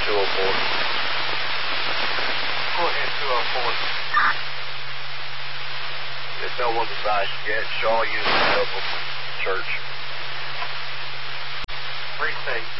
204. Go ahead, 204. If no one's advised yet, Shaw used the local church. Precinct